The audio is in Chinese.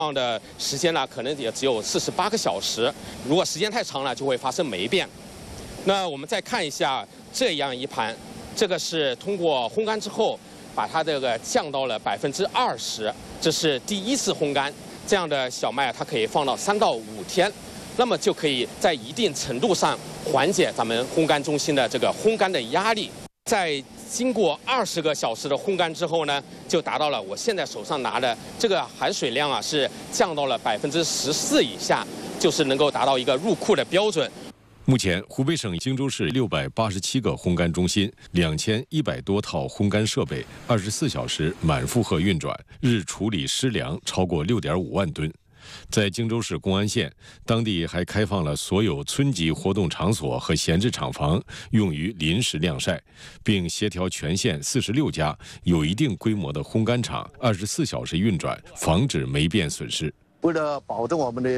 放的时间呢，可能也只有48个小时。如果时间太长了，就会发生霉变。那我们再看一下这样一盘，这个是通过烘干之后，把它这个降到了20%，这是第一次烘干。这样的小麦它可以放到3到5天，那么就可以在一定程度上缓解咱们烘干中心的这个烘干的压力。在经过20个小时的烘干之后呢，就达到了我现在手上拿的这个含水量啊，是降到了14%以下，就是能够达到一个入库的标准。 目前，湖北省荆州市687个烘干中心，2100多套烘干设备，24小时满负荷运转，日处理湿粮超过6.5万吨。在荆州市公安县，当地还开放了所有村级活动场所和闲置厂房，用于临时晾晒，并协调全县46家有一定规模的烘干厂24小时运转，防止霉变损失。 为了保证我们的